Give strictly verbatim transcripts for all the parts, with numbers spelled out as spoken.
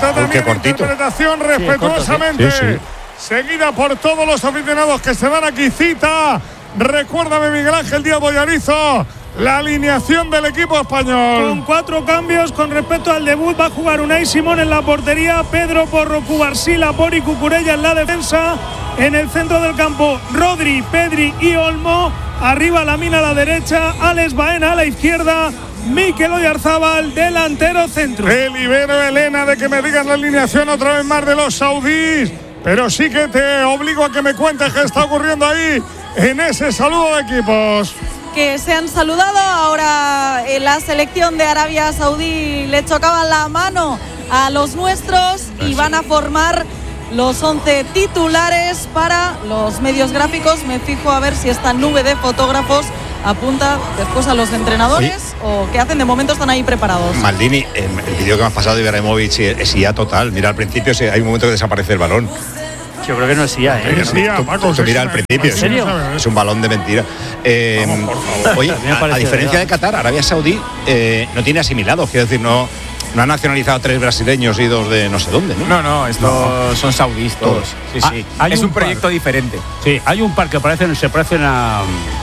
Esta también interpretación respetuosamente, sí, sí, sí. seguida por todos los aficionados que se dan aquí cita. Recuérdame, Miguel Ángel Díaz Boyarizo, la alineación del equipo español. Con cuatro cambios con respecto al debut, va a jugar Unai Simón en la portería, Pedro Porro, Cubarsí, Laport y Cucurella en la defensa. En el centro del campo, Rodri, Pedri y Olmo. Arriba Lamine a la derecha, Alex Baena a la izquierda, Mikel Oyarzábal, delantero centro. Te libero, Elena, de que me digas la alineación otra vez más de los saudíes, pero sí que te obligo a que me cuentes qué está ocurriendo ahí en ese saludo de equipos. Que se han saludado, ahora en la selección de Arabia Saudí le chocaban la mano a los nuestros y van a formar los once titulares para los medios gráficos. Me fijo a ver si esta nube de fotógrafos apunta después a los entrenadores. Oye, o qué hacen. De momento están ahí preparados. Maldini, el, el vídeo que me has pasado de Ibrahimovic es I A total. Mira, al principio hay un momento que desaparece el balón. Yo creo que no es I A, ¿eh? Es I A, tú, Paco, tú, tú mira al principio. ¿En serio? Es un balón de mentira. Eh, Vamos, por favor. Oye, a, a diferencia de Qatar, Arabia Saudí eh, no tiene asimilados. Quiero decir, no, no ha nacionalizado tres brasileños y dos de no sé dónde, ¿no? No, no, estos no. son saudíes todos. Sí, sí. Ah, es un, un proyecto par. diferente. Sí, hay un par que parecen, se parecen a.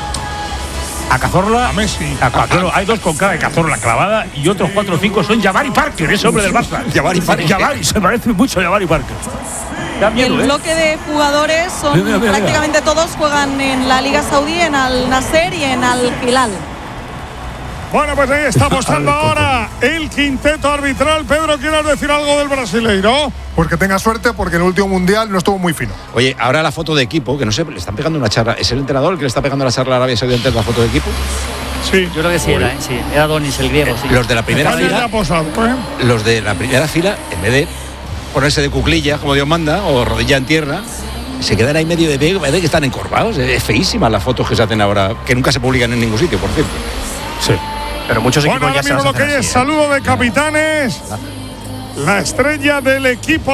A Cazorla, a Messi. A, a, claro, hay dos con cara de Cazorla clavada y otros cuatro o cinco son Jabari Parker, ese hombre del Barça. Jabari Parker. Jabari, se parece mucho a Jabari Parker. Miedo, el ¿eh? bloque de jugadores son mira, mira, prácticamente mira. todos juegan en la Liga Saudí, en Al Nasser y en Al Hilal. Bueno, pues ahí está apostando ahora el quinteto arbitral. Pedro, ¿quieres decir algo del brasileiro? Pues que tenga suerte, porque en el último mundial no estuvo muy fino. Oye, ahora la foto de equipo, que no sé, le están pegando una charla. ¿Es el entrenador el que le está pegando la charla a Arabia Saudí antes de la foto de equipo? Sí, yo creo que sí, era, ¿eh? sí, era Donis, el griego. Sí. Los de la primera fila, posado, ¿eh? los de la primera fila, en vez de ponerse de cuclillas, como Dios manda, o rodilla en tierra, se quedan ahí medio de pego, parece que están encorvados. Es feísima las fotos que se hacen ahora, que nunca se publican en ningún sitio, por cierto. Sí. Pero muchos bueno, equipos ya se lo hacen que así, es ¿eh? saludo de capitanes. La estrella del equipo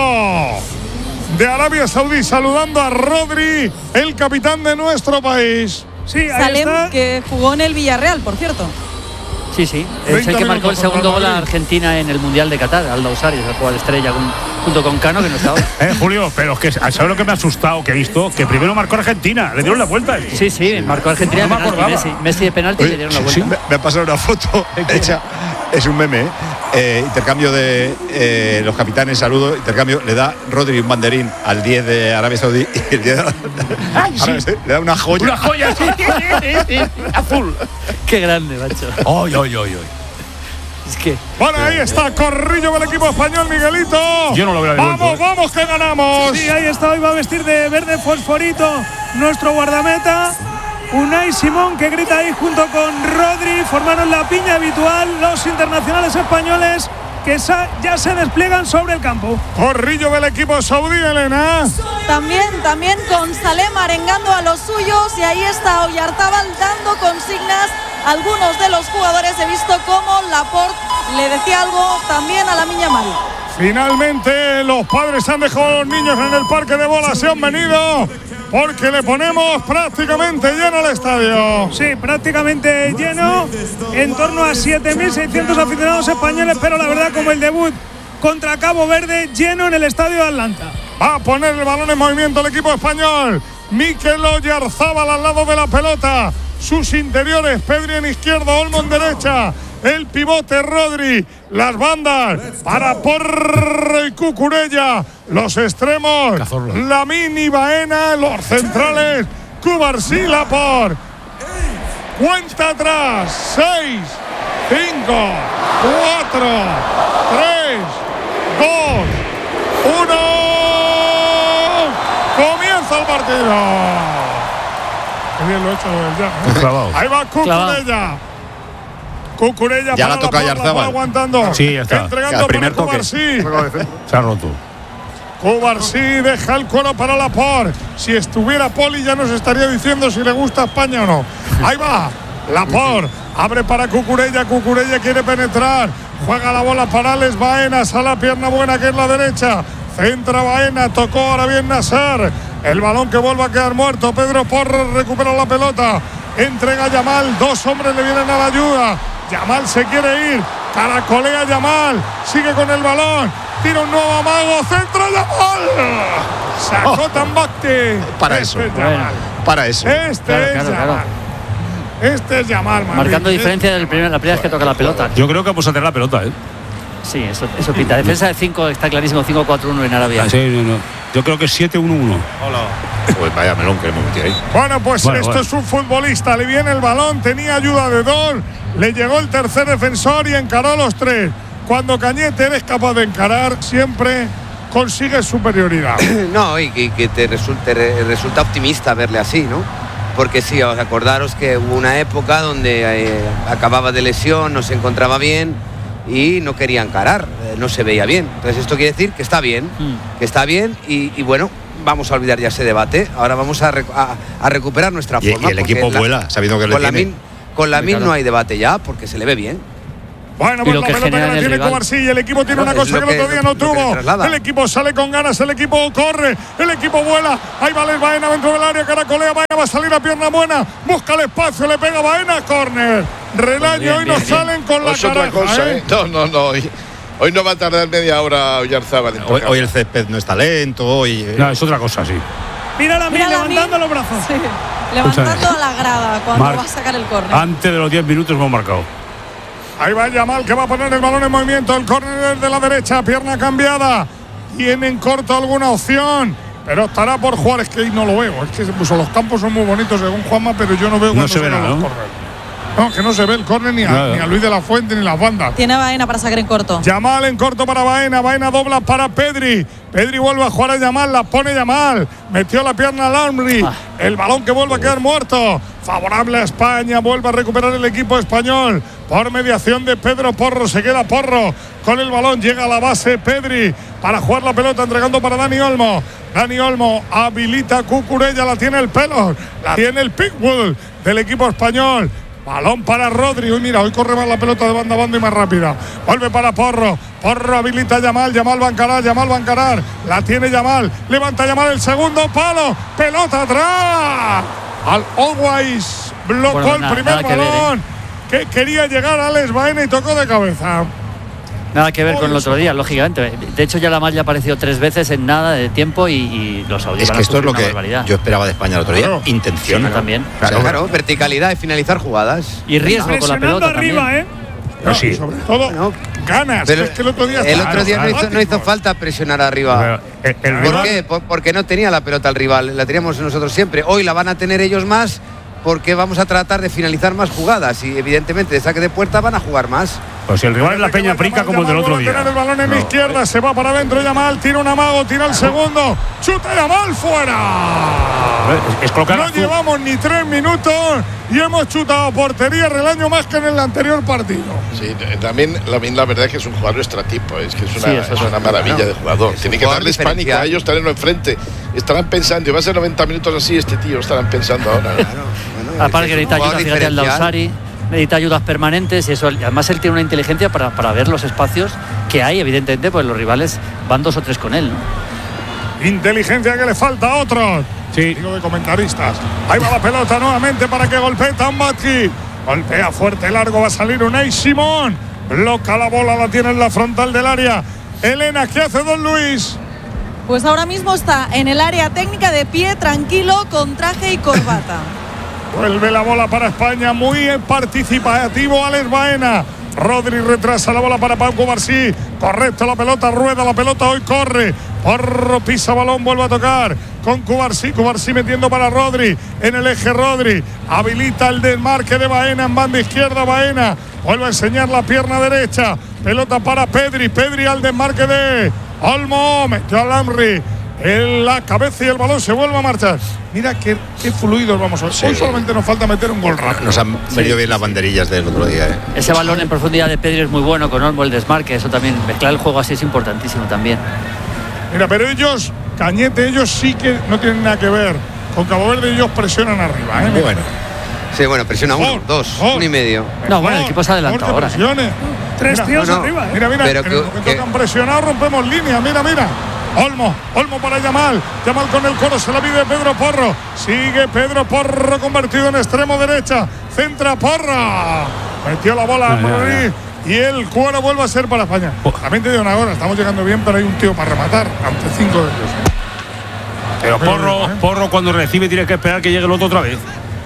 de Arabia Saudí saludando a Rodri, el capitán de nuestro país. Sí, ahí Salem, está. que jugó en el Villarreal, por cierto. Sí, sí. Es el que marcó el segundo gol a Argentina en el Mundial de Qatar, Aldo Usari, el jugador estrella con, junto con Cano, que no estaba. Eh, Julio, pero es que ¿sabes lo que me ha asustado? Que he visto que primero marcó Argentina, le dieron la vuelta. Sí, sí, marcó Argentina no de penalti, Messi, Messi de penalti y le dieron la vuelta. Sí, me, me ha pasado una foto hecha, es un meme, ¿eh? Eh, intercambio de eh, los capitanes, saludo, intercambio, le da Rodri un banderín al diez de Arabia Saudí y le da, Ay, sí. le da una joya. Una joya, sí, azul. Qué grande, macho. Oy, oy, oy, oy. Es que. Bueno, ahí está Corrillo del equipo español, Miguelito. Yo no lo veo de Vamos, vuelto, ¿eh? vamos, que ganamos. Sí, ahí está, hoy va a vestir de verde fosforito nuestro guardameta. Unai Simón, que grita ahí junto con Rodri, formaron la piña habitual los internacionales españoles que ya se despliegan sobre el campo. Corrillo del equipo saudí, Elena. También, también con Salem arengando a los suyos y ahí está Oyarzábal dando consignas a algunos de los jugadores. He visto cómo Laport le decía algo también a Lamine Yamal. Finalmente los padres han dejado a los niños en el parque de bolas, se han venido porque le ponemos prácticamente lleno el estadio. Sí, prácticamente lleno, en torno a siete mil seiscientos aficionados españoles, pero la verdad, como el debut contra Cabo Verde, lleno en el estadio de Atlanta. Va a poner el balón en movimiento el equipo español. Mikel Oyarzábal al lado de la pelota. Sus interiores, Pedri en izquierda, Olmo en derecha. El pivote Rodri, las bandas para Porro y Cucurella, los extremos Lamine y Baena, los centrales Cubarsí, Laport. Cuenta atrás, seis, cinco, cuatro, tres, dos, uno. Comienza el partido. Qué bien lo he hecho del ya. ¿eh? Ahí va Cucurella. Cucurella ya para la toca Oyarzábal. Aguantando. Sí, ya está. Entregando el primer para toque. Cubarsí. Se ha roto. Cubarsí deja el cuero para Laport. Si estuviera Poli ya nos estaría diciendo si le gusta España o no. Ahí va. Laport abre para Cucurella. Cucurella quiere penetrar. Juega la bola para Alex Baena. A la pierna buena que es la derecha. Centra Baena. Tocó ahora bien Nasser. El balón que vuelve a quedar muerto. Pedro Porro recupera la pelota. Entrega a Yamal. Dos hombres le vienen a la ayuda. Yamal se quiere ir. Caracolea Yamal. Sigue con el balón. tira un nuevo amago, centro Yamal. Sacó Oh. Tambacti. Para Este eso. es Yamal. Para eso. Este Claro, es claro, Yamal. claro. Este es Yamal, Madrid. Marcando diferencia del primer, la primera vez que toca la pelota. Yo creo que vamos a tener la pelota, ¿eh? Sí, eso, eso pinta. Defensa de cinco está clarísimo, cinco cuatro uno en Arabia. Ah, sí, no, no. Yo creo que es siete uno uno. Pues vaya melón que hemos metido ahí. Bueno, pues Bueno, esto bueno. es un futbolista. Le viene el balón, tenía ayuda de dos, le llegó el tercer defensor y encaró a los tres. Cuando Cañete eres capaz de encarar, siempre consigues superioridad. No, y que, que te resulte, re- resulta optimista verle así, ¿no? Porque sí, os acordaros que hubo una época donde eh, acababa de lesión, no se encontraba bien y no quería encarar, eh, no se veía bien. Entonces esto quiere decir que está bien, Mm. que está bien y, y bueno, vamos a olvidar ya ese debate. Ahora vamos a, rec- a- a recuperar nuestra Y, forma. y el porque equipo la- vuela, sabiendo que le con la, tiene. min, con la Sí, min claro. no hay debate ya, porque se le ve bien. Bueno, Y pues lo la que pelota que genera la en el tiene rival. Covarsí y el equipo tiene Claro, una es cosa lo que el otro que- día no lo que le tuvo. traslada. El equipo sale con ganas, el equipo corre, el equipo vuela. Ahí va el Baena dentro del área, caracolea, Baena va a salir a pierna buena, busca el espacio, le pega Baena, córner. Relaño, Bien, hoy bien, nos bien. salen con la Es otra caraja, cosa, ¿eh? ¿eh? No, no, no. Hoy, hoy no va a tardar media hora Oyarzábal en Hoy, tocar. hoy el césped no está lento, hoy. eh, No, es otra cosa, sí. Mira la Mira Lamine. levantando los brazos. Sí, levantando a la grada cuando Marc, va a sacar el córner. Antes de los diez minutos hemos marcado. Ahí va Yamal que va a poner el balón en movimiento. El córner de la derecha, pierna cambiada. Tienen corto alguna opción, pero estará por jugar. Es que ahí no lo veo. Es que pues, los campos son muy bonitos según Juanma, pero yo no veo No cuando se ve sacan nada, los ¿no? córneres. No, que no se ve el córner ni, a- Nada. ni a Luis de la Fuente ni las bandas. Tiene Baena para sacar en corto. Yamal en corto para Baena, Baena dobla para Pedri. Pedri vuelve a jugar a Yamal, la pone Yamal. Metió la pierna al Lamri. Ah. El balón que vuelve a quedar muerto. Favorable a España, vuelve a recuperar el equipo español. Por mediación de Pedro Porro, se queda Porro con el balón, llega a la base Pedri para jugar la pelota, entregando para Dani Olmo. Dani Olmo habilita a Cucurella, la tiene el pelo, la tiene el Pickwood del equipo español. Balón para Rodri. Uy, mira, hoy corre más la pelota de banda a banda y más rápida. Vuelve para Porro. Porro habilita a Yamal. Yamal va a encarar. Yamal va a encarar. La tiene Yamal. Levanta Yamal el segundo palo. Pelota atrás. Al Always blocó Bueno, el nada- primer nada que ver, balón. Que quería llegar a Alex Baena y tocó de cabeza. Nada que ver con el otro día, lógicamente. De hecho, ya la mal ya apareció tres veces en nada de tiempo y, y los saudíes Es van que a esto es sufrir lo una que barbaridad. yo esperaba de España el otro día. Claro. Intención. Yo también. Claro, claro, verticalidad y finalizar jugadas. Y riesgo con la Presionando pelota arriba, también. ¿eh? No, sí. y sobre todo, No. ganas. Pero es que el otro día el estaba- otro día no hizo, no hizo dramático. falta presionar arriba. El, el ¿Por rival- qué? Por- porque no tenía la pelota el rival, la teníamos nosotros siempre. Hoy la van a tener ellos más porque vamos a tratar de finalizar más jugadas y evidentemente de saque de puerta van a jugar más. Pues si el rival es la Peña Prica como el del otro Vuelve a día. tener el balón en la izquierda, se va para adentro Yamal, tira un amago, tira el segundo, chuta Yamal fuera. Es, es colocar No azul. llevamos ni tres minutos y hemos chutado a portería Relaño más que en el anterior partido. Sí, eh, también la, la verdad es que es un jugador extratipo, es que es una, Sí, eso es es una maravilla claro. de jugador. Es Tiene un que jugador darles pánico diferencial. a ellos, tenerlo enfrente. Estarán pensando, y va a ser noventa minutos así, este tío, estarán pensando ahora. Bueno, Aparte es que un necesita ayuda, jugador fíjate al diferencial. Dausari, necesita ayudas permanentes y eso. Además él tiene una inteligencia para, para ver los espacios que hay, evidentemente, pues los rivales van dos o tres con él, ¿no? Inteligencia que le falta a otros. Sí. Digo de comentaristas. Ahí va la pelota nuevamente para que golpee Tambatki. Golpea fuerte, largo, va a salir Unai Simón. Bloca la bola, la tiene en la frontal del área. Elena, ¿qué hace Don Luis? Pues ahora mismo está en el área técnica de pie, tranquilo, con traje y corbata. Vuelve la bola para España, muy participativo Alex Baena. Rodri retrasa la bola para Pau Cubarsí. Correcto, la pelota rueda, la pelota hoy corre. Porro pisa balón, vuelve a tocar con Cubarsí. Cubarsí metiendo para Rodri en el eje Rodri. Habilita el desmarque de Baena en banda izquierda. Baena vuelve a enseñar la pierna derecha. Pelota para Pedri. Pedri al desmarque de Olmo. Metió a Lamri en la cabeza y el balón se vuelve a marchar. Mira qué, qué fluidos vamos hoy. Hoy solamente nos falta meter un gol rápido. Nos han venido bien las banderillas del otro día. ¿eh? Ese balón en profundidad de Pedri es muy bueno, con Olmo el desmarque, eso también, mezclar el juego así es importantísimo también. Mira, pero ellos, Cañete, ellos sí que no tienen nada que ver. Con Cabo Verde ellos presionan arriba. ¿eh? Bueno, Sí, bueno, presiona uno, Gol, dos, gol. uno y medio. No, bueno, el equipo se adelanta Mejor que ahora, ¿eh? presione. Tres Mira, tíos no, no. arriba, ¿eh? Mira, mira, Pero en el que- momento que- que han presionado rompemos línea. Mira, mira. Olmo, Olmo para Yamal. Yamal con el coro, se la pide Pedro Porro. Sigue Pedro Porro convertido en extremo derecha. Centra Porra. Metió la bola a Ya, ya, Madrid. y el cuero vuelve a ser para España. También te digo una hora, estamos llegando bien, pero hay un tío para rematar ante cinco de ellos. Pero Porro, ¿eh? Porro cuando recibe tiene que esperar que llegue el otro otra vez.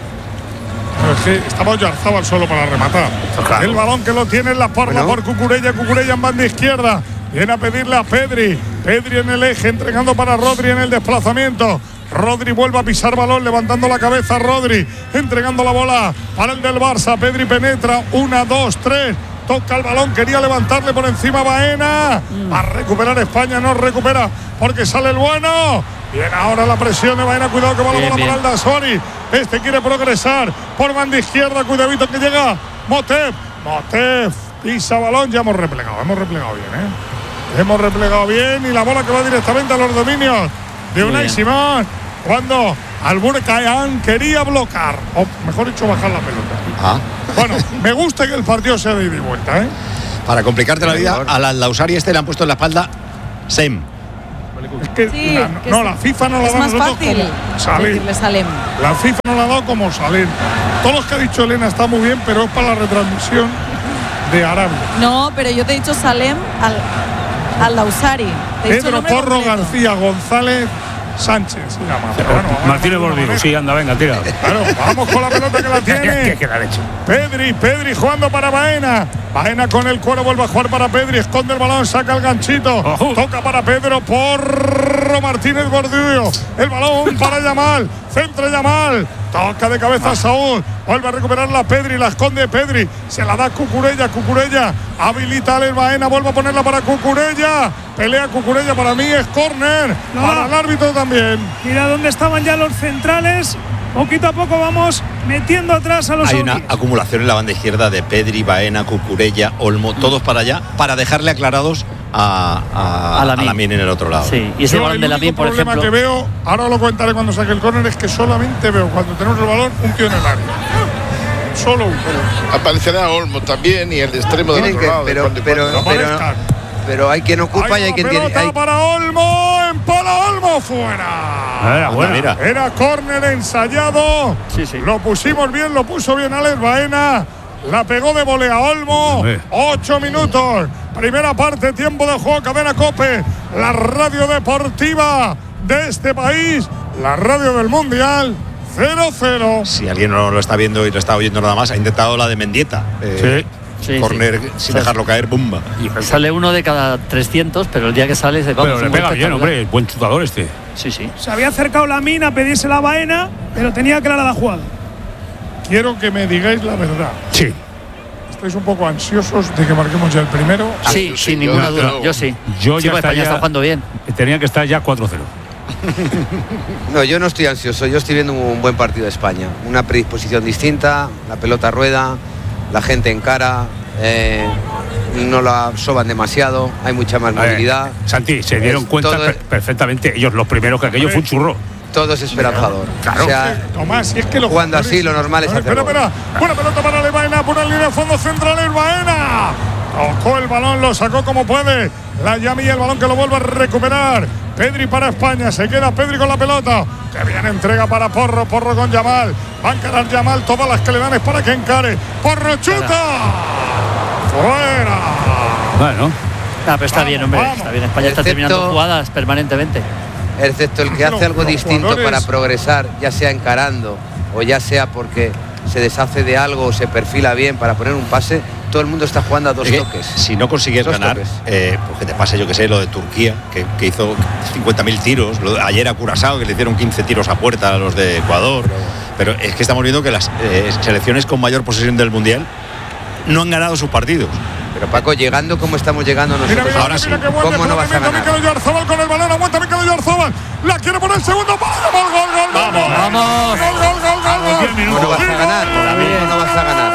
Pero es que estaba Oyarzábal solo para rematar. Claro. El balón que lo tiene en la parla bueno. por Cucurella. Cucurella en banda izquierda. Viene a pedirle a Pedri. Pedri en el eje, entregando para Rodri en el desplazamiento. Rodri vuelve a pisar balón, levantando la cabeza Rodri, entregando la bola para el del Barça. Pedri penetra, una, dos, tres. Toca el balón, quería levantarle por encima Baena. Va a recuperar España, no recupera porque sale el bueno. Bien, ahora la presión de Baena, cuidado que va la bola para el Dasori. Este quiere progresar por banda izquierda, cuidadito que llega Motef. Motef pisa balón, ya hemos replegado, hemos replegado bien, ¿eh? Hemos replegado bien y la bola que va directamente a los dominios de Unai Simón. Cuando Alburcayan quería bloquear, o mejor dicho, bajar la pelota. Ah. Bueno, me gusta que el partido sea de ida y vuelta, ¿eh? Para complicarte la vida, al Al-Dausari este le han puesto en la espalda Sem. Es que, sí, la, que no, es, la FIFA no la es da más nosotros fácil como Salem. Salem. La FIFA no la ha dado como Salem. Todos los que ha dicho Elena está muy bien, pero es para la retransmisión de Arabia. No, pero yo te he dicho Salem al, al Dausari. Pedro Porro completo. García González Sánchez se llama. Pero bueno, Martínez Bordigo, sí, anda, venga, tira. Claro, vamos con la pelota que la tiene. ¿Qué, qué la ha hecho? Pedri, Pedri jugando para Baena. Baena con el cuero, vuelve a jugar para Pedri, esconde el balón, saca el ganchito. Uh-huh. Toca para Pedro, Porro Martínez Bordigo. El balón para Yamal, centra Yamal. Toca de cabeza a Saúl, vuelve a recuperarla Pedri, la esconde Pedri, se la da Cucurella, Cucurella habilita a Baena, vuelve a ponerla para Cucurella, pelea Cucurella, para mí es córner, no. para el árbitro también. Mira dónde estaban ya los centrales, poquito a poco vamos metiendo atrás a los Hay saudíes. Una acumulación en la banda izquierda de Pedri, Baena, Cucurella, Olmo, todos para allá, para dejarle aclarados a, a, a Lamine en el otro lado. Sí, y ese Yo balón de Lamine, por ejemplo. El problema que veo, ahora lo comentaré cuando saque el córner, es que solamente veo cuando tenemos el balón un tío en el área. Solo uno. Aparecerá Olmo también y el de extremo del otro que, lado. Pero, de pero, pero, pero, pero hay quien ocupa hay y hay quien tiene. Hay para Olmo, empola Olmo fuera. Era, bueno, mira. Era córner ensayado. Sí, sí. Lo pusimos bien, lo puso bien Alex Baena. La pegó de volea Olmo. Ocho minutos. Primera parte, tiempo de juego, Cadena COPE. La radio deportiva de este país. La radio del Mundial. cero cero. Si alguien no lo está viendo y lo está oyendo nada más, ha intentado la de Mendieta. Eh, sí. Sí, Corner sí. sin dejarlo caer, bumba. Y sale uno de cada trescientos, pero el día que sale se va. Pero le pega bien, hombre, buen chutador este. Sí, sí. Se había acercado Lamine a pedirse la Baena, pero tenía clara la jugada. Quiero que me digáis la verdad. Sí. ¿Estáis un poco ansiosos de que marquemos ya el primero? Sí, sí sin yo ninguna yo duda. yo yo sí. Yo sí, ya España está, está jugando bien. Tenía que estar ya cuatro cero. No, yo no estoy ansioso, yo estoy viendo un buen partido de España. Una predisposición distinta, la pelota rueda, la gente encara, eh, no la soban demasiado, hay mucha más movilidad. Eh, Santi, se dieron es cuenta todo, per perfectamente, ellos los primeros, que aquello fue un churro. Todo es esperanzador. Claro. O sea, Tomás, si es que lo jugando así, lo normal es hacer. Espera, espera. Buena pelota para Baena, por la línea de fondo central, Baena. Tocó el balón, lo sacó como puede. La llama y el balón que lo vuelve a recuperar. Pedri para España, se queda Pedri con la pelota. Que bien entrega para Porro, Porro con Yamal. Va a encarar Yamal, todas las que le dan es para que encare. Porro chuta. Fuera. Bueno. Ah, pero está vamos, bien, hombre. Vamos. Está bien. España Excepto... está terminando jugadas permanentemente. Excepto el que hace algo distinto para progresar, ya sea encarando o ya sea porque se deshace de algo o se perfila bien para poner un pase, todo el mundo está jugando a dos es toques. Si no consigues dos ganar, eh, pues que te pase, yo que sé, lo de Turquía, que, que hizo cincuenta mil tiros, lo de, ayer a Curazao, que le hicieron quince tiros a puerta a los de Ecuador, pero es que estamos viendo que las eh, selecciones con mayor posesión del Mundial no han ganado sus partidos. Pero Paco, llegando como estamos llegando nosotros, mira, mira, ahora mira, sí, mira, ¿cómo no vas a ganar? Mikel Oyarzabal con el balón, aguanta Mikel Oyarzabal, la quiere poner el segundo, gol, gol, gol, gol, vamos, gol, vamos, gol, gol, gol, gol, gol. ¿Cómo no vas a ganar? ¿Cómo no vas a ganar?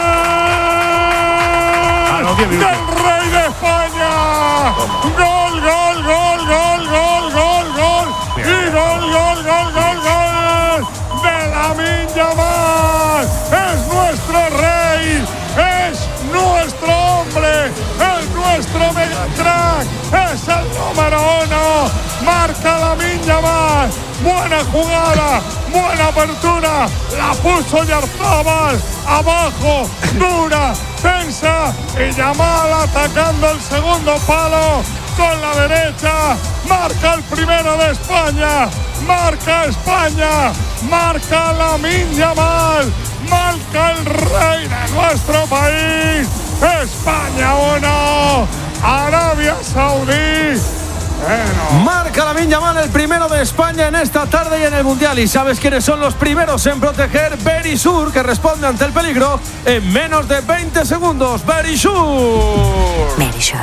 Del Rey de España, gol, gol, gol, gol, gol, gol, gol, y gol, gol, gol, gol, gol, de Lamine Yamal, es nuestro rey, es nuestro hombre, es nuestro megacrack, es el número uno, marca Lamine Yamal, buena jugada, buena apertura, la puso Oyarzabal, abajo, dura, defensa y Yamal atacando el segundo palo con la derecha. Marca el primero de España. Marca España. Marca Lamine Yamal. Marca el rey de nuestro país. España uno. Arabia Saudí. Bueno. Marca Lamine Yamal, el primero de España en esta tarde y en el Mundial. ¿Y sabes quiénes son los primeros en proteger? Berisur, que responde ante el peligro en menos de veinte segundos. Berisur. Berisur.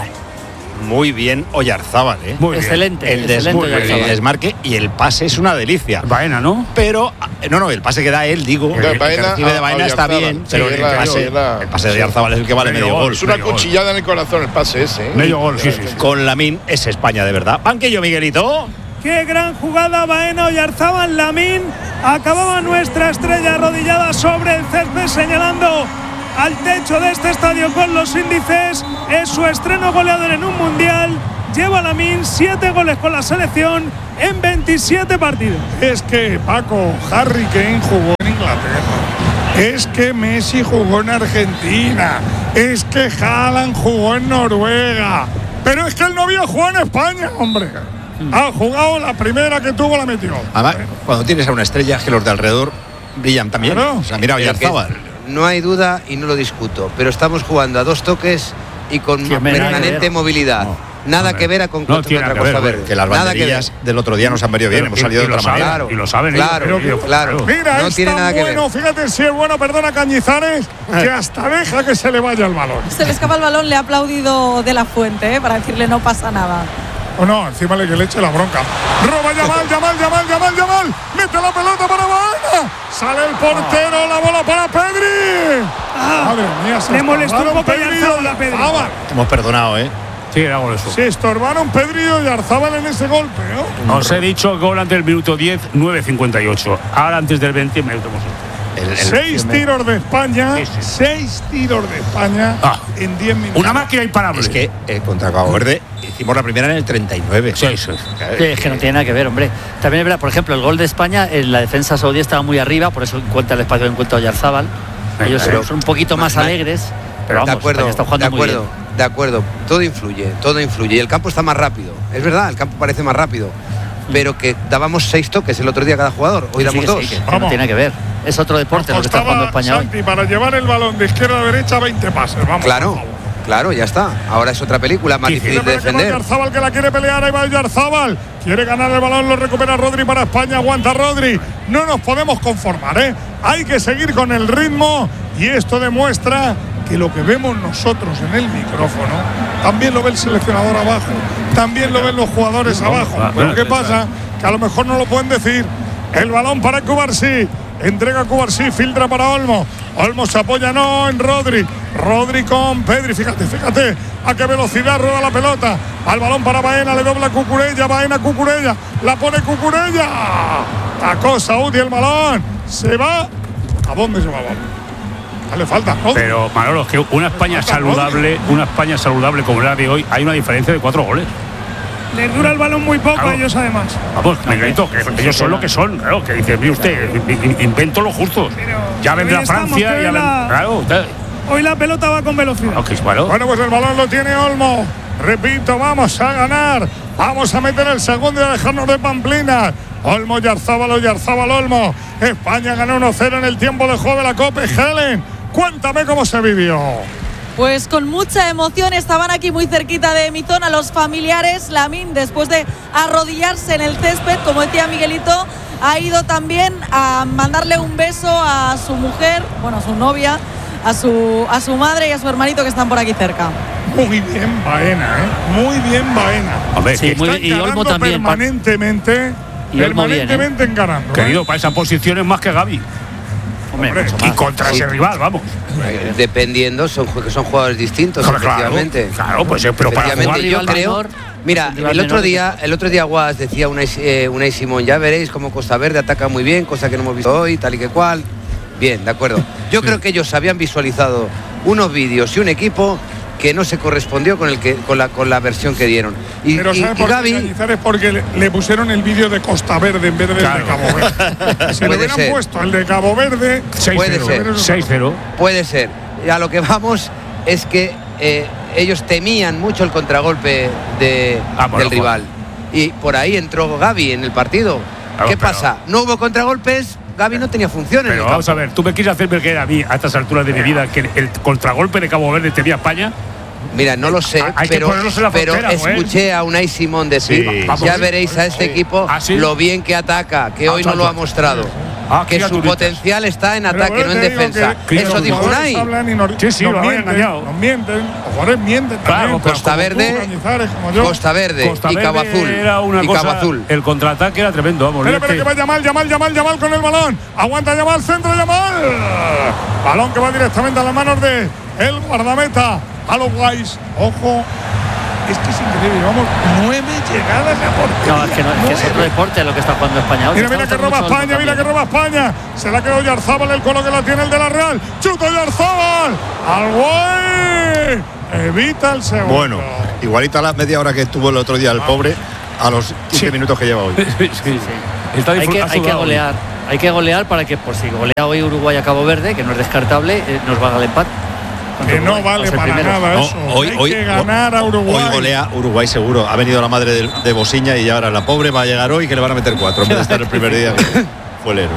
Muy bien Oyarzábal, ¿eh? Muy excelente, bien. El, excelente des el desmarque y el pase es una delicia. Baena, ¿no? Pero, no, no, el pase que da él, digo, el, Baena, el que recibe de Baena está bien, sí, pero el, la, pase, la, el pase de Oyarzábal es el que vale medio, medio gol. Es una cuchillada gol. En el corazón el pase ese, ¿eh? Medio gol, sí, sí, sí. Con Lamine es España, de verdad. Banquillo, Miguelito. Qué gran jugada, Baena, Oyarzábal, Lamine. Acababa nuestra estrella arrodillada sobre el césped señalando al techo de este estadio con los índices. Es su estreno goleador en un mundial. Lleva Lamine siete goles con la selección en veintisiete partidos. Es que Paco, Harry Kane jugó en Inglaterra. Es que Messi jugó en Argentina. Es que Haaland jugó en Noruega. Pero es que el novio jugó en España, hombre. Ha jugado la primera que tuvo, la metió. Además, cuando tienes a una estrella, es que los de alrededor brillan también. Claro. O sea, mira Oyarzábal. No hay duda y no lo discuto, pero estamos jugando a dos toques y con sí, permanente movilidad. No. Nada que ver a con no otra cosa verde. Que las banderillas del otro día nos han venido bien, hemos salido de otra manera. Claro, y lo saben claro, ellos, claro, claro. Mira, no es tiene tan nada que bueno, ver. fíjate si es bueno, perdona Cañizares, que hasta deja que se le vaya el balón. Se le escapa el balón, le ha aplaudido De La Fuente, ¿eh? Para decirle no pasa nada. O no, encima le que le eche la bronca. Roba Yamal, Yamal, Yamal, Yamal, Yamal. Mete la pelota para Baena. Sale el portero, la bola para Pedri. Ah, Madre mía, se le molestó un poco Pedri Oyarzábal a Pedri. Hemos perdonado, ¿eh? Sí, era gol eso. Se estorbaron Pedri y Oyarzábal en ese golpe, ¿no? Os he dicho gol antes del minuto diez, nueve cincuenta y ocho. Ahora antes del veinte, minuto El, el, seis el, tiros de España, sí, sí. seis tiros de España ah, en diez minutos. Una máquina imparable. Es que eh, contra Cabo Verde hicimos la primera en el treinta y nueve. Sí, sí. Sí, es que no tiene nada que ver, hombre. También es verdad, por ejemplo, el gol de España, en la defensa saudí estaba muy arriba, por eso encuentra el espacio de encuentro a Oyarzábal. Ellos Pero, son un poquito más alegres, pero vamos, de acuerdo, España está jugando de acuerdo, muy bien. de acuerdo. Todo influye, todo influye. Y el campo está más rápido. Es verdad, el campo parece más rápido. Pero que dábamos seis toques el otro día cada jugador. Hoy Sí, damos que dos. sí, que, que no tiene que ver. Es otro deporte lo que está jugando España hoy. Santi, para llevar el balón de izquierda a derecha, veinte pases. Vamos. Claro, claro, ya está. Ahora es otra película, más difícil de defender. Oyarzábal que la quiere pelear, ahí va Oyarzábal. Quiere ganar el balón, lo recupera Rodri para España. Aguanta Rodri. No nos podemos conformar, ¿eh? Hay que seguir con el ritmo y esto demuestra que lo que vemos nosotros en el micrófono también lo ve el seleccionador abajo, también lo ven los jugadores abajo. Pero ¿qué pasa? Que a lo mejor no lo pueden decir. El balón para Cubarsí. Entrega Cubarsí, filtra para Olmo. Olmo se apoya no en Rodri. Rodri con Pedri. Fíjate, fíjate a qué velocidad rueda la pelota. Al balón para Baena, le dobla Cucurella. Baena, Cucurella. La pone Cucurella. Tacó Saúl y el balón. Se va. ¿A dónde se va el balón? Dale falta, ¿no? Pero, Manolo, es que una España saludable, una España saludable como la de hoy, hay una diferencia de cuatro goles. Les dura el balón muy poco Claro. a ellos, además. Vamos, Miguelito, que ellos son lo que son, claro, que dice, mire usted, invento los justos. Ya vendrá hoy estamos, Francia, que ya hoy ven- la- claro, tal. Hoy la pelota va con velocidad. Ok, bueno. Bueno, pues el balón lo tiene Olmo. Repito, vamos a ganar. Vamos a meter el segundo y a dejarnos de pamplinas. Olmo, Oyarzábal, Oyarzábal, Olmo. España ganó uno cero en el tiempo de juego de la Copa. Helen, cuéntame cómo se vivió. Pues con mucha emoción estaban aquí muy cerquita de mi zona los familiares. Lamine, después de arrodillarse en el césped, como decía Miguelito, ha ido también a mandarle un beso a su mujer, bueno, a su novia, a su, a su madre y a su hermanito que están por aquí cerca. Muy bien Baena, ¿eh? Muy bien Baena. A ver, Sí, que- muy Está bien. Y Olmo encarando también. pa- permanentemente. Y Olmo bien, ¿eh? permanentemente encarando. ¿eh? querido, para esa posición es más que Gaby. Hombre, Hombre, mucho Y más. contra ese rival, vamos. Eh, Dependiendo, son, que son jugadores distintos, Claro, claro, efectivamente. claro, pues eh, pero para Efectivamente, jugar yo rival creo. menor, Mira, el rival el otro menor día, el otro día Guas decía Unai, eh, Unai Simón, ya veréis cómo Costa Verde ataca muy bien, cosa que no hemos visto hoy, tal y que cual. Bien, de acuerdo. Yo creo que ellos habían visualizado unos vídeos y un equipo que no se correspondió con el que con la con la versión que dieron. Y, Pero y- ¿sabe y por qué, Gavi, Cañizares? Porque le, le pusieron el vídeo de Costa Verde en vez de el Claro. de Cabo Verde. Si le Puede hubieran ser. puesto el de Cabo Verde, seis puede cero, ser. seis cero. puede ser. Y a lo que vamos, es que eh, ellos temían mucho el contragolpe de, ah, bueno, del rival. Y por ahí entró Gavi en el partido. Claro, ¿Qué pero... pasa? No hubo contragolpes, Gavi no tenía funciones. Pero vamos a ver, ¿tú me quieres hacer ver que a mí, a estas alturas de mi vida, que el contragolpe de Cabo Verde temía España? Mira, no lo sé, Hay pero, la pero frontera, escuché a Unai Simón decir, sí, ya veréis a este sí. equipo ¿Ah, sí? lo bien que ataca, que ah, hoy no lo ha mostrado. Ah, que su potencial está en pero ataque, no en defensa. Que, Eso dijo Unai. Nos, sí, sí, nos lo mienten, engañado. Nos mienten, los jugadores mienten. Claro, también, Costa Verde, tú, Costa Verde Costa y Cabo Azul. Era una y cosa, Cabo Azul. El contraataque era tremendo, vamos. Espera, espera, que va Yamal, Yamal, Yamal, Yamal con el balón. Aguanta Yamal, centro Yamal. Balón que va directamente a las manos de el guardameta. A los guays. Ojo. Es que es increíble, vamos, nueve llegadas a portería. No, es que, no, es, que es otro deporte lo que está jugando España. Mira, mira que roba España, mira que roba España. Se la quedó Oyarzábal, el colo que la tiene el de la Real. ¡Chuta Oyarzábal! ¡Al güey! Evita el segundo. Bueno, igualita a la media hora que estuvo el otro día el pobre, a los quince sí. minutos que lleva hoy. Sí, sí. sí. Está hay, que, hay que golear. Hay que golear para que, por si golea hoy Uruguay a Cabo Verde, que no es descartable, eh, nos valga el empate. Que no vale para nada no, eso. Hoy, Hay hoy, que ganar a Uruguay. Hoy golea Uruguay seguro. Ha venido la madre de, de Bosiña y ahora la pobre va a llegar hoy que le van a meter cuatro en vez de estar el primer día. Fue el héroe.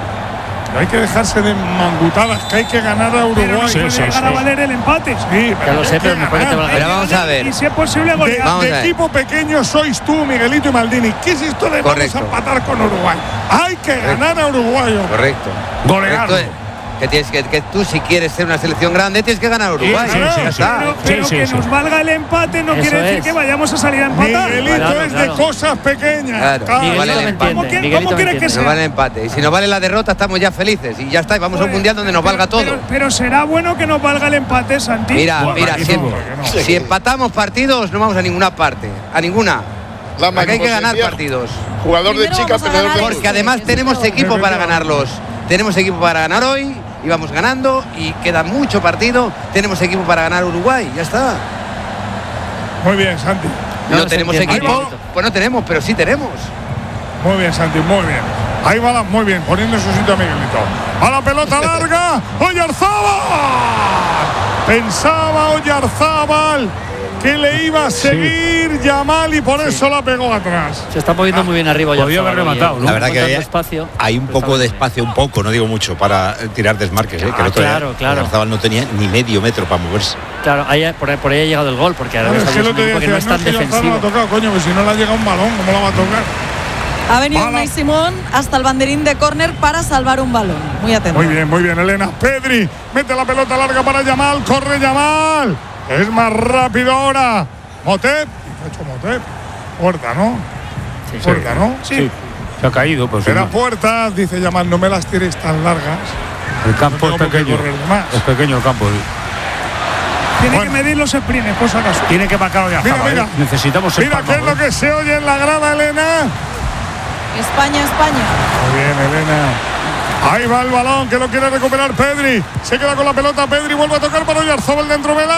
Hay que dejarse de mangutadas, que hay que ganar a Uruguay. Pero no sí, puede sí, llegar sí. a valer el empate. Sí, ya lo sé, pero me parece que te Pero vamos a ver. Y si es posible golear. De, de equipo pequeño sois tú, Miguelito y Maldini. ¿Qué es esto de Correcto. vamos a empatar con Uruguay? Hay que Correcto. ganar a Uruguay. Correcto. Golearlo. Que, tienes que, que tú, si quieres ser una selección grande, tienes que ganar a Uruguay. Sí, sí, sí, ya está. Pero, pero sí, que sí, nos sí. valga el empate no Eso quiere decir es. que vayamos a salir a empatar. Miguelito Claro, es claro. de cosas pequeñas. Claro. Claro. Miguelito Vale, me ¿Cómo, entiende, que- Miguelito ¿Cómo me quieres que entiende. Nos sea? vale el empate. Y si nos vale la derrota, estamos ya felices. Y ya está. Y vamos a un mundial donde nos valga todo. Pero, pero será bueno que nos valga el empate, Santi. Mira, Bueno, mira, aquí si, seguro que no. si empatamos partidos, no vamos a ninguna parte. A ninguna. La Porque hay que ganar sería partidos. Jugador de Primero chica, vamos a perdedor de ganar gol. Porque además Sí, tenemos sí, equipo sí, para sí. ganarlos. Tenemos equipo para ganar hoy y vamos ganando y queda mucho partido. Tenemos equipo para ganar Uruguay, ya está. Muy bien, Santi. No, No, no se tenemos entiende, equipo, Miguelito. pues no tenemos, pero sí tenemos. Muy bien, Santi, muy bien. Ahí va la, muy bien, poniendo en su sitio a Miguelito. A la pelota larga, Oyarzábal. Pensaba Oyarzábal que le iba a seguir Yamal y por eso la pegó atrás. Se está moviendo muy bien arriba. Podía haber rematado, ¿no? La verdad que Encontrando hay, espacio, hay un pero poco de está- espacio, un poco, no digo mucho, para eh, tirar desmarques. ¿eh? Que el Ah, otro día claro, claro. Oyarzábal no tenía ni medio metro para moverse. Claro, ahí, por, ahí, por ahí ha llegado el gol, porque Claro, Arabia es que Saudí el es un otro día equipo que no es decía, tan no, si Oyarzábal defensivo. no ha tocado, coño, que si no le ha llegado un balón, ¿cómo la va a tocar? Ha venido Bala. Unai Simón hasta el banderín de córner para salvar un balón. Muy atento. Muy bien, muy bien, Elena. Pedri mete la pelota larga para Yamal, corre Yamal. Es más rápido ahora. Motep, ha hecho Motep. Puerta, ¿no? Sí, sí. Puerta, ¿no? Sí. Se ha caído, pues. Será no. puerta, dice Yamal, no me las tires tan largas. El campo No es tengo por qué pequeño. correr más. Es pequeño el campo. sí. Tiene Bueno. que medir los sprints, por si acaso. Tiene que marcar hoy a Mira, Zaba, mira. ¿eh? Necesitamos el Mira qué es lo que se oye en la grada, Elena. España, España. Muy bien, Elena. Ahí va el balón que lo quiere recuperar Pedri. Se queda con la pelota Pedri, vuelve a tocar para Oyarzábal dentro del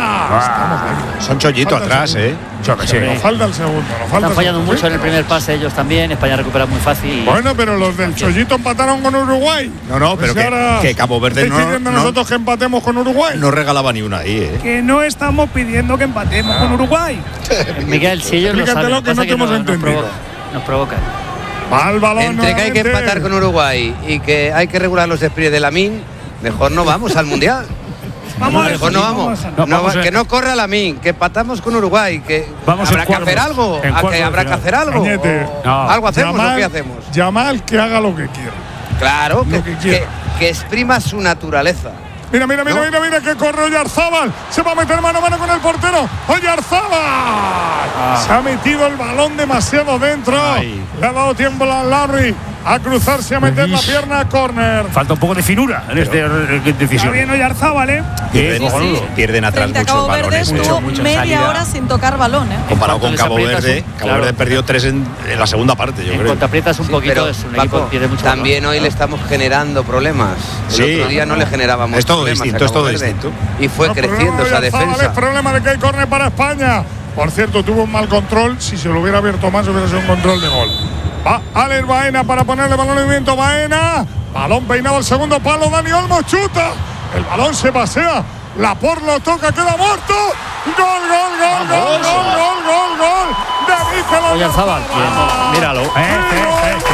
área. Son chollito Falta el atrás, ¿eh? segundo. Sí. Nos falta el segundo. Nos falta Están el fallando segundo. mucho en el primer pase ellos también. España recupera muy fácil. y- Bueno, pero los del Chollito empataron con Uruguay. No, no, pero Pues que, ahora que Cabo Verde ¿estáis no, pidiendo no, nosotros que empatemos con Uruguay? no regalaba ni una ahí, ¿eh? Que no estamos pidiendo que empatemos con Uruguay. Miguel, si ellos lo Explícatelo, saben, que pasa no te hemos nos entendido. provoca- Nos provocan. Va el balón. Entre que hay que nuevamente. empatar con Uruguay y que hay que regular los sprints de Lamine, mejor no vamos al mundial. Vamos a Mejor no dejarlo, vamos. a dejarlo. No, No, vamos va- a- que no corra Lamine, que empatamos con Uruguay, que Vamos habrá en que cuartos, hacer algo, en a que cuartos de habrá que final. hacer algo. Cañete. O- No. Algo hacemos, Yamal, ¿o qué hacemos? Yamal que haga lo que quiera. Claro, que, Lo que que, quiera. que exprima su naturaleza. Mira, mira, mira, ¿No? mira, mira que corre Oyarzábal. Se va a meter mano a mano con el portero. Oyarzábal. Se ha metido el balón demasiado dentro. Ay. Le ha dado tiempo a Larry a cruzarse, a meter la pierna a córner. Falta un poco de finura en esta Está decisión. bien Oyarzábal, ¿eh? Pierden, Sí, sí. pierden atrás Frente a muchos Cabo Verde balones. estuvo mucho, mucho media salida. hora sin tocar balón, ¿eh? comparado En con cuanto Cabo les aprietas Verde, un- Cabo claro. Verde perdió tres en, en la segunda parte, yo En creo. cuanto aprietas un Sí, poquito, pero, es un Paco, equipo que pierde mucho también balón. hoy le estamos generando problemas. El Sí. otro día no le generábamos Es todo problemas distinto, a es Cabo todo Verde. distinto. Y fue No, creciendo problema de esa Oyarzábal, defensa. Es problema de que hay córner para España. Por cierto, tuvo un mal control. Si se lo hubiera abierto más, hubiera sido un control de gol. Va Alex Baena para ponerle balón en movimiento. Baena. Balón peinado al segundo palo. Dani Olmo chuta. El balón se pasea Laporte lo toca, queda muerto. Gol, gol, gol, gol, gol, gol, gol, gol de Mikel Oyarzabal. Míralo. Eh, eh, eh.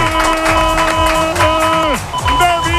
De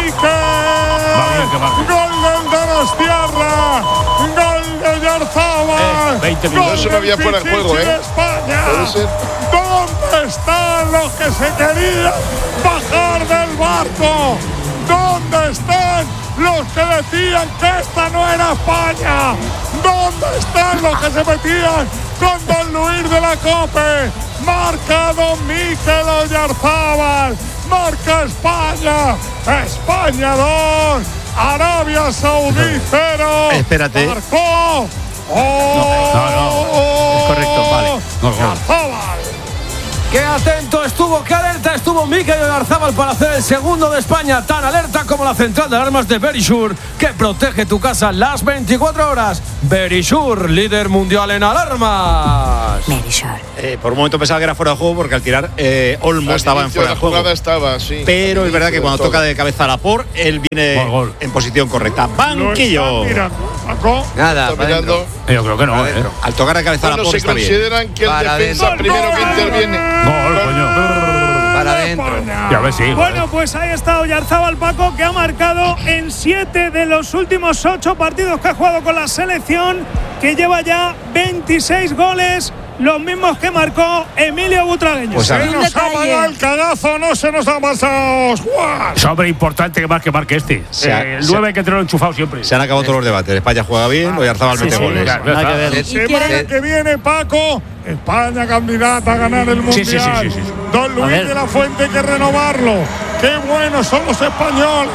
Mikel. Gol del Donostiarra. Gol de Oyarzabal. Eh, veinte minutos. Eso no había fuera de juego, ¿eh? Puede ser. ¿Dónde están los que se querían bajar del barco? ¿Dónde están los que decían que esta no era España? ¿Dónde están los que se metían con Don Luis de la Cope? Marca Don Mikel Oyarzabal. Marca España. España dos. Arabia Saudí cero. Espérate. Marcó. Oh, No, no. Es correcto, vale. No, no. Oyarzabal. Qué atento estuvo, qué alerta estuvo Mikel Oyarzabal para hacer el segundo de España. Tan alerta como la central de alarmas de Verisure, que protege tu casa las veinticuatro horas. Verisure, líder mundial en alarmas. Eh, por un momento pensaba que era fuera de juego porque al tirar eh, Olmo Al estaba en inicio fuera de de la juego. jugada estaba, sí. Pero Al es verdad que inicio cuando de toca todo. de cabeza a Laporte, él viene Gol, gol. en posición correcta. Banquillo. Lo están mirando, Paco. Nada, Está para mirando. adentro. Yo creo que no, Para eh. adentro. Al tocar de cabeza a Bueno, Laporte se está bien. consideran que el Para defensa adentro. primero que interviene. Gol, coño. Para adentro. Ya ves, sí. Bueno, pues ahí está Oyarzabal, Paco, que ha marcado en siete de los últimos ocho partidos que ha jugado con la selección, que lleva ya veintiséis goles, los mismos que marcó Emilio Butragueño. Pues a Se ver. nos ha pasado el cagazo, no se nos ha pasado. Juan. Es hombre importante que más que marque este. Se ha- Eh, el se- nueve hay que tenerlo enchufado siempre. Se han acabado todos los debates. España juega bien, Oyarzabal Sí, mete sí, goles. claro. Nada que ver. Se- Semana se- que viene, Paco, España candidata a ganar el Mundial. Sí, sí, sí, sí, sí. Don A Luis ver. de la Fuente hay que renovarlo. Qué buenos son los españoles.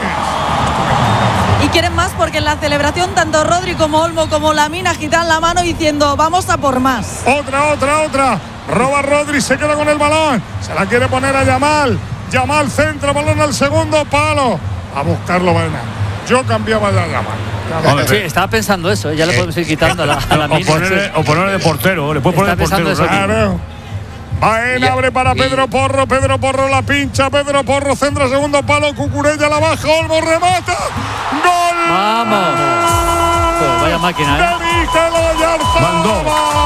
Y quieren más porque en la celebración tanto Rodri como Olmo como Lamine agitan la mano diciendo vamos a por más. Otra, otra, otra. Roba Rodri, se queda con el balón. Se la quiere poner a Yamal. Yamal centro, balón al segundo palo. A buscarlo, Baena. Yo cambiaba ya a Yamal. Hombre, Sí, estaba pensando eso, ¿eh? Ya le podemos ir quitando a la, a la O mina, ponerle, sí. o ponerle de portero, le puede poner de Está portero. pensando eso. ¿no? Claro. Baena abre para Pedro Porro. Pedro Porro la pincha. Pedro Porro centra, segundo palo. Cucurella la baja. Olmo remata. ¡Gol! ¡Vamos! Joder, vaya máquina, ¿eh? De Mikel Oyarzabal. Mandó.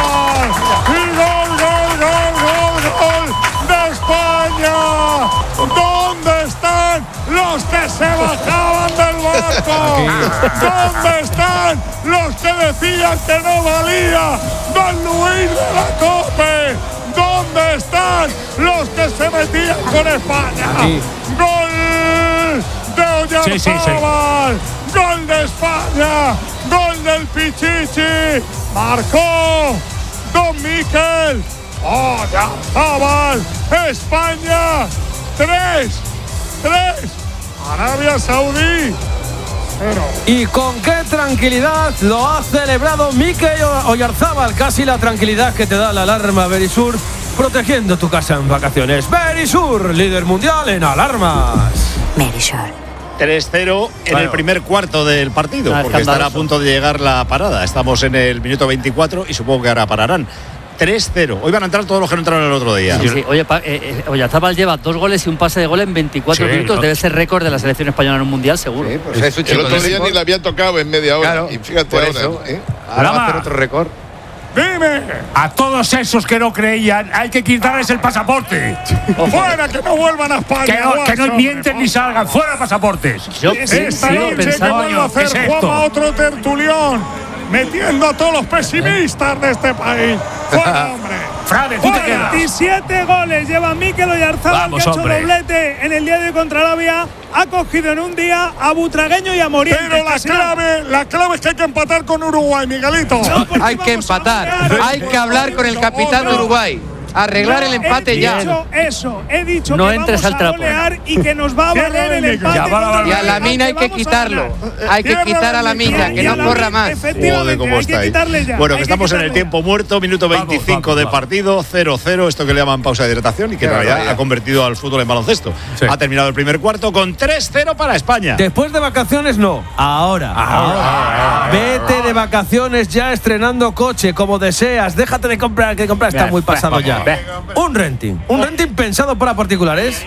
Y gol, gol, gol, gol, gol de España. ¿Dónde están los que se bajaban del barco? ¿Dónde están los que decían que no valía Don Luis de la Cope? ¿Dónde están los que se metían con España? Gol de Oyarzabal. Sí, sí, sí. Gol de España. Gol del Pichichi. Marcó Don Mikel Oyarzabal. España tres. tres. Arabia Saudí cero. Y con qué tranquilidad lo ha celebrado Mikel Oyarzabal. Casi la tranquilidad que te da la alarma Verisure, protegiendo tu casa en vacaciones. Verisure, líder mundial en alarmas. tres cero en Bueno. el primer cuarto del partido, Ah, porque estará a escandaloso. punto de llegar la parada. Estamos en el minuto veinticuatro y supongo que ahora pararán. tres cero. Hoy van a entrar todos los que no entraron el otro día. Sí, sí. Oye, pa, eh, eh, Oyarzabal lleva dos goles y un pase de gol en veinticuatro Sí, minutos. no. Debe ser récord de la selección española en un mundial, seguro. Sí, pues es un El chico otro de día récord. ni le había tocado en media hora. Claro, y fíjate por ahora. eso. ¿eh? Ahora va a Lama. hacer otro récord. Dime. A todos esos que no creían, hay que quitarles el pasaporte. Fuera, que no vuelvan a España. Que no, que no guacho, mienten hombre. ni salgan. ¡Fuera pasaportes! Yo Esta sí, sigo noche que pensando. vuelva a hacer ¿qué es Juanma esto? otro tertulión, metiendo a todos los pesimistas de este país. Fuera, hombre. Frade, tú te quedas. veintisiete goles lleva Mikel Oyarzabal, Vamos, que ha hecho hombre. doblete en el día de hoy contra Arabia. Ha cogido en un día a Butragueño y a Morientes. Pero la que se la- clave, la clave es que hay que empatar con Uruguay, Miguelito. No, porque Hay que vamos a empatar. golear. Hay que hablar con el capitán de Uruguay. Arreglar el empate he ya. dicho eso, he dicho No que entres vamos al trapo. a golear y que nos va a Cierra valer el el micro. empate. Ya va la contra Y a Arabia, la mina hay que vamos a quitarlo. ganar. Hay que Cierra quitar a la el mina, micro. que Y a no la corra mina, más. efectivamente, Joder, cómo hay que estáis. quitarle ya. Bueno, hay que estamos en el quitarle ya. tiempo muerto, minuto Vamos, veinticinco vamos, de vamos. partido, cero cero, esto que le llaman pausa de hidratación y que Qué en realidad barbaridad. ha convertido al fútbol en baloncesto. Sí. Ha terminado el primer cuarto con tres cero para España. Después de vacaciones, no. Ahora. Ahora. Vete de vacaciones ya estrenando coche, como deseas. Déjate de comprar, que comprar está muy pasado ya. Un renting. Un renting pensado para particulares.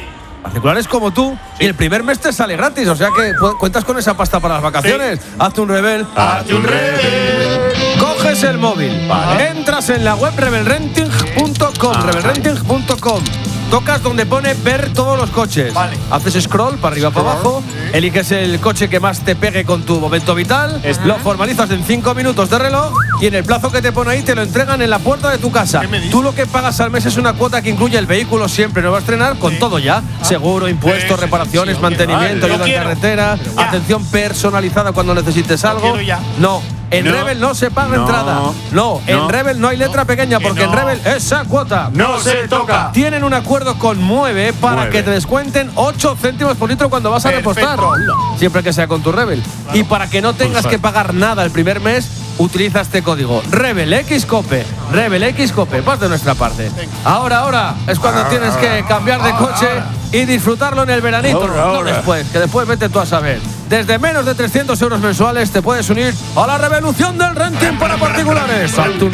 Particulares como tú. Sí. Y el primer mes te sale gratis. O sea que cuentas con esa pasta para las vacaciones. Sí. Hazte un Rebel. Hazte un Rebel. Coges el móvil. Vale. Entras en la web rebel renting punto com. Ah, rebel renting punto com. Tocas donde pone ver todos los coches. Vale. Haces scroll para arriba, para abajo. Sí. Eliges el coche que más te pegue con tu momento vital. Este. Lo formalizas en cinco minutos de reloj. Y en el plazo que te pone ahí te lo entregan en la puerta de tu casa. Tú lo que pagas al mes es una cuota que incluye el vehículo siempre nuevo a estrenar con sí. todo ya. Ah. Seguro, impuestos, sí, reparaciones, sí, mantenimiento, ayuda en carretera. Atención personalizada cuando necesites algo. No. En no, Rebel no se paga no, entrada. No, en no, Rebel no hay letra no, pequeña porque no. en Rebel esa cuota no se toca. Tienen un acuerdo con Mueve para Mueve. que te descuenten ocho céntimos por litro cuando vas Perfecto. a repostar. Siempre que sea con tu Rebel. Claro. Y para que no tengas pues que pagar nada el primer mes, utiliza este código Rebel X Cope. Rebel X Cope. Vas de nuestra parte. Ahora, ahora es cuando ahora, tienes que cambiar de coche ahora. y disfrutarlo en el veranito. Ahora, no ahora. después, que después vete tú a saber. Desde menos de trescientos euros mensuales te puedes unir a la revolución del renting para particulares. Saltun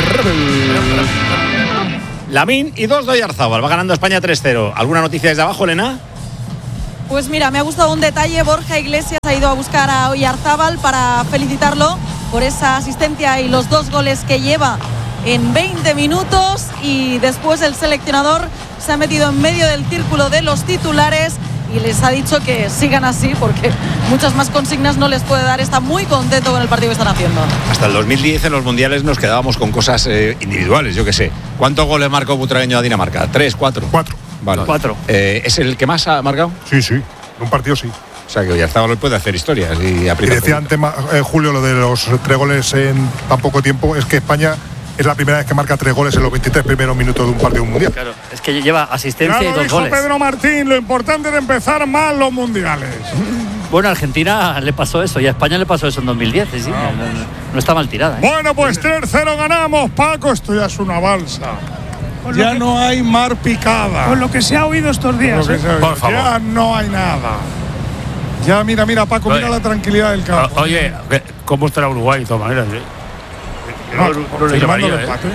Rebel. Lamine y dos de Oyarzábal. Va ganando España tres cero. ¿Alguna noticia desde abajo, Elena? Pues mira, me ha gustado un detalle. Borja Iglesias ha ido a buscar a Oyarzábal para felicitarlo por esa asistencia y los dos goles que lleva en veinte minutos. Y después el seleccionador se ha metido en medio del círculo de los titulares y les ha dicho que sigan así porque muchas más consignas no les puede dar. Está muy contento con el partido que están haciendo. Hasta el dos mil diez en los mundiales nos quedábamos con cosas eh, individuales, yo qué sé. ¿Cuántos goles marcó Butragueño a Dinamarca? ¿Tres, cuatro? Cuatro. Vale. Cuatro. Eh, ¿Es el que más ha marcado? Sí, sí. En un partido sí. O sea que Oyarzábal puede hacer historias. Y, y decía antes eh, Julio lo de los tres goles en tan poco tiempo. Es que España es la primera vez que marca tres goles en los veintitrés primeros minutos de un partido mundial. Claro, es que lleva asistencia ya y dos dijo goles. Pedro Martín, lo importante es empezar mal los mundiales. Bueno, a Argentina le pasó eso y a España le pasó eso en dos mil diez. ¿sí? No, no, no, no está mal tirada. ¿eh? Bueno, pues tres cero ganamos, Paco. Esto ya es una balsa. Ya que, no hay mar picada. Con lo que se ha oído estos días. ¿eh? Por favor. Ya no hay nada. Ya, mira, mira, Paco, oye, mira la tranquilidad del campo. Oye, ¿cómo estará Uruguay de todas maneras? ¿eh? No, no, no le firmando el empate.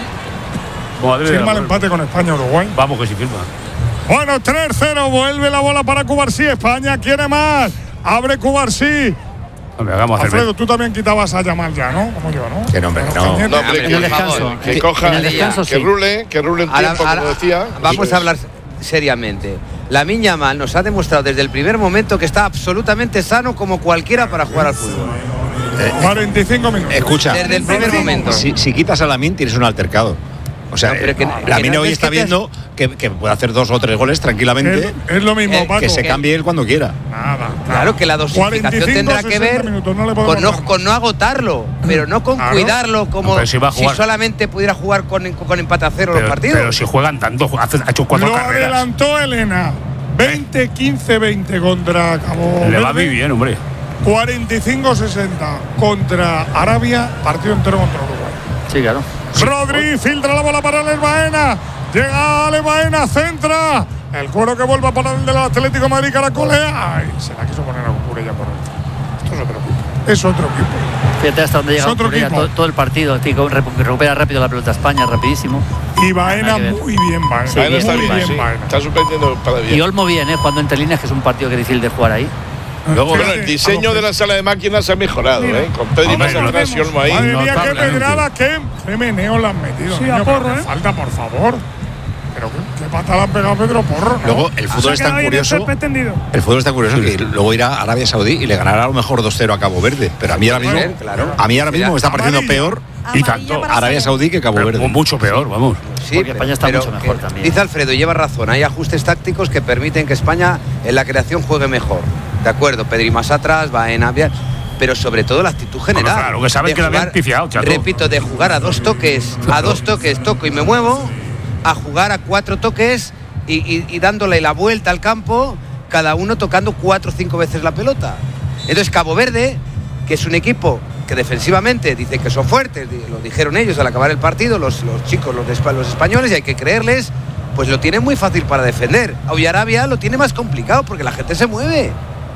¿eh? Firma el empate con España-Uruguay. Vamos que sí firma. Bueno, tres cero, vuelve la bola para Cubarsí. España quiere más. Abre Cubarsí. Alfredo, tú también quitabas a Yamal ya, ¿no? Como yo, ¿no? Que no, hombre, no. no, hombre, en el descanso. Que, que coja, en el descanso, que, sí. rule, que rule un tiempo, ahora, como decía. Vamos pues. a hablar seriamente. Lamine Yamal nos ha demostrado desde el primer momento que está absolutamente sano como cualquiera para jugar al fútbol. Eh, cuarenta y cinco minutos. Escucha, desde el primer momento. Si, si quitas a Lamine tienes un altercado. O sea, no, que, Lamine hoy está viendo que, que puede hacer dos o tres goles tranquilamente. Es, es lo mismo, eh, Paco. Que se cambie él cuando quiera. Nada. Claro que la dosificación tendrá que ver minutos, no con, no, con no agotarlo, pero no con claro. cuidarlo como no, si, si solamente pudiera jugar con, con empate a cero pero, los partidos. Pero si juegan tanto, ha hecho cuatro lo carreras. Lo adelantó Elena. veinte quince veinte contra Cabo Le va muy bien, hombre. cuarenta y cinco sesenta contra Arabia, partido entero contra Uruguay. Sí, claro. Rodri filtra la bola para Alex Baena. Llega Alex Baena, centra. El cuero que vuelve para el del Atlético de Madrid, caracolea. Ay, se la quiso poner a Cucurella por el. Esto es otro equipo. Es otro equipo. Fíjate hasta dónde llega Cucurella, todo, todo el partido. Tío, recupera rápido la pelota España, rapidísimo. Y Baena muy bien, Baena. Sí, Baena está bien, bien sí. Baena. Está sorprendiendo para bien. Y Olmo bien, ¿eh? Jugando entre líneas, que es un partido que es difícil de jugar ahí. Luego, bueno, el diseño de la sala de máquinas se ha mejorado, ¿eh? Con Pedri más atrás y Olmo ahí. Madre mía, qué pedrada, qué, qué meneo le han metido. Sí, a Porro, ¿eh? Falta, por favor. Pero qué, qué pata le han pegado a Pedro Porro, ¿no? Luego, el fútbol es tan curioso. El fútbol es tan curioso que luego irá a Arabia Saudí y le ganará a lo mejor dos cero a Cabo Verde. Pero a mí ahora mismo, claro. a mí ahora mismo me está pareciendo peor y tanto Arabia Saudí que Cabo Verde. Mucho peor, vamos. Sí, porque España está mucho mejor también. Dice Alfredo, lleva razón. Hay ajustes tácticos que permiten que España en la creación juegue mejor. De acuerdo, Pedri más atrás, va en Avia, pero sobre todo la actitud general. Bueno, claro, que sabes que la habían pifiado, chato. Repito, de jugar a dos toques, a dos toques toco y me muevo, a jugar a cuatro toques y, y, y dándole la vuelta al campo, cada uno tocando cuatro o cinco veces la pelota. Entonces Cabo Verde, que es un equipo que defensivamente dicen que son fuertes, lo dijeron ellos al acabar el partido, los, los chicos, los, de, los españoles, y hay que creerles, pues lo tiene muy fácil para defender. Hoy Arabia lo tiene más complicado porque la gente se mueve.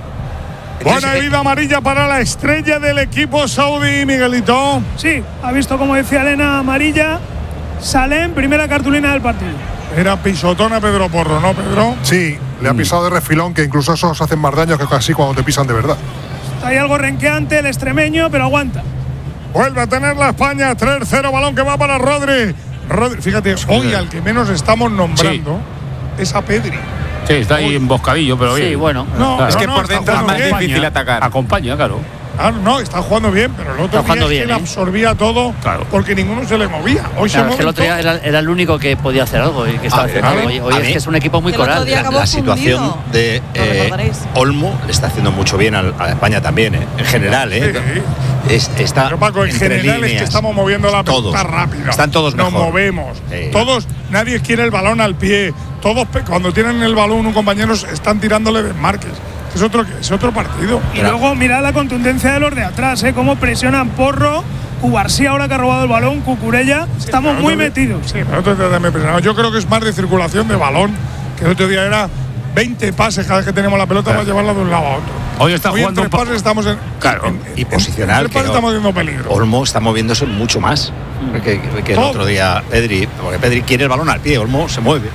Buena herida amarilla para la estrella del equipo saudí, Miguelito. Sí, ha visto, como decía Elena, amarilla. Salem, primera cartulina del partido. Era pisotona Pedro Porro, ¿no, Pedro? Sí, Le ha pisado de refilón, que incluso esos hacen más daño que casi cuando te pisan de verdad. Hay algo renqueante el extremeño, pero aguanta. Vuelve a tener la España, tres cero, balón que va para Rodri. Rodri, fíjate, hoy al que menos estamos nombrando sí. es a Pedri. Sí, está ahí en boscadillo, pero bien. Sí, bueno. No, claro. es que no, por dentro es más bien. difícil atacar. Acompaña, claro. Ah, no, está jugando bien, pero el otro está día es bien, que ¿eh? le absorbía todo claro. porque ninguno se le movía. Hoy claro, se es que el otro día era, era el único que podía hacer algo y que estaba Ah, haciendo claro. algo. Hoy, hoy A es mí, que es un equipo muy el otro coral. día La, acabó la situación fundido. de eh, recordaréis. Olmo le está haciendo mucho bien a, a España también, ¿eh? En general, ¿eh? Sí. Es, está Pero Paco, en entre general líneas. es que estamos moviendo la Todos. pelota rápido. Están todos Nos mejor. movemos. Sí. Todos, nadie quiere el balón al pie. Todos pe- cuando tienen el balón un compañero están tirándole desmarques. Es otro, es otro partido. Y luego mirad la contundencia de los de atrás, ¿eh? Cómo presionan Porro, Cubarsí ahora que ha robado el balón, Cucurella. Estamos Pero muy otro día- metidos. Sí, pero otro día también presionado. Yo creo que es más de circulación de balón, que el otro día era veinte pases cada vez que tenemos la pelota Claro. para llevarla de un lado a otro. Hoy está Hoy jugando en un tres po- pases estamos en, Claro. en- Y en- posicional, en tres pases que estamos viendo peligro. Olmo está moviéndose mucho más que, que el Todo. otro día Pedri, porque Pedri quiere el balón al pie, Olmo se mueve.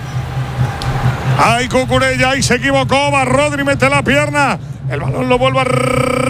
Ay, Cucurella, y se equivocó, va Rodri, mete la pierna. El balón lo vuelve a